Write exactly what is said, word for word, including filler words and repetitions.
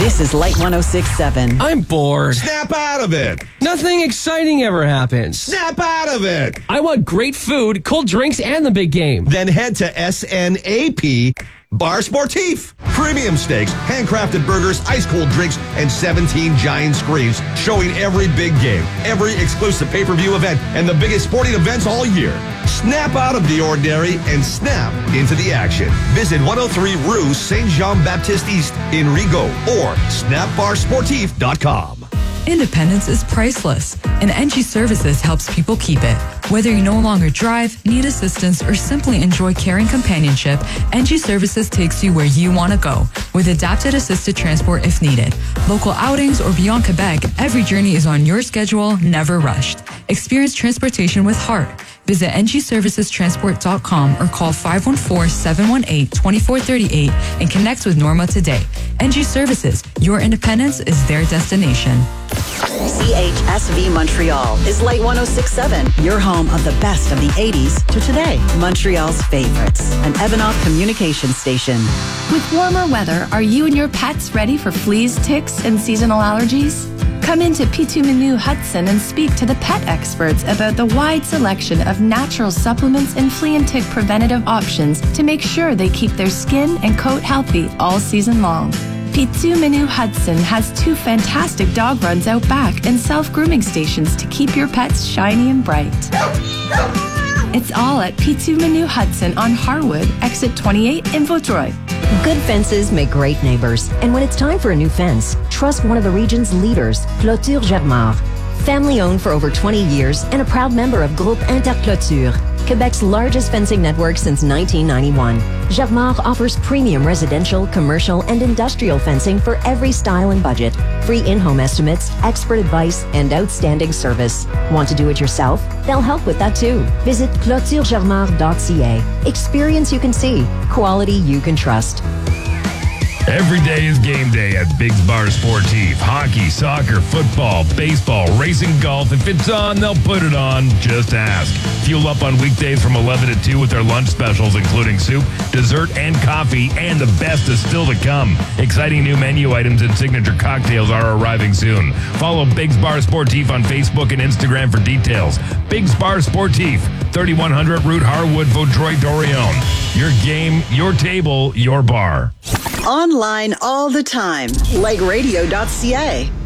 This is Light one oh six point seven. I'm bored. Snap out of it. Nothing exciting ever happens. Snap out of it. I want great food, cold drinks, and the big game. Then head to S N A P Bar Sportif. Premium steaks, handcrafted burgers, ice-cold drinks, and seventeen giant screens showing every big game, every exclusive pay-per-view event, and the biggest sporting events all year. Snap out of the ordinary and snap into the action. Visit one oh three Rue Saint Jean-Baptiste East in Rigaud or snap bar sportif dot com. Independence is priceless, and N G Services helps people keep it. Whether you no longer drive, need assistance, or simply enjoy caring companionship, N G Services takes you where you want to go, with adapted assisted transport if needed. Local outings or beyond Quebec, every journey is on your schedule, never rushed. Experience transportation with heart. Visit N G services transport dot com or call five one four, seven one eight, two four three eight and connect with Norma today. N G Services, your independence is their destination. C H S V Montreal is Light one oh six point seven, your home of the best of the eighties to today. Montreal's favorites, an Evanoff communication station. With warmer weather, are you and your pets ready for fleas, ticks, and seasonal allergies? Come into P two Menu Hudson and speak to the pet experts about the wide selection of natural supplements and flea and tick preventative options to make sure they keep their skin and coat healthy all season long. P two Menu Hudson has two fantastic dog runs out back and self-grooming stations to keep your pets shiny and bright. It's all at P two Menu Hudson on Harwood, exit twenty-eight in Vaudreuil. Good fences make great neighbors. And when it's time for a new fence, trust one of the region's leaders, Clôture Germar. Family owned for over twenty years and a proud member of Groupe Interclôture, Quebec's largest fencing network since nineteen ninety-one. Germar offers premium residential, commercial, and industrial fencing for every style and budget. Free in-home estimates, expert advice, and outstanding service. Want to do it yourself? They'll help with that too. Visit clôture germar dot c a. Experience you can see. Quality you can trust. Every day is game day at Biggs Bar Sportif. Hockey, soccer, football, baseball, racing, golf. If it's on, they'll put it on. Just ask. Fuel up on weekdays from eleven to two with their lunch specials, including soup, dessert, and coffee. And the best is still to come. Exciting new menu items and signature cocktails are arriving soon. Follow Biggs Bar Sportif on Facebook and Instagram for details. Biggs Bar Sportif, thirty-one hundred Route Harwood, Vaudreuil-Dorion. Your game, your table, your bar. Online all the time. Like radio dot c a.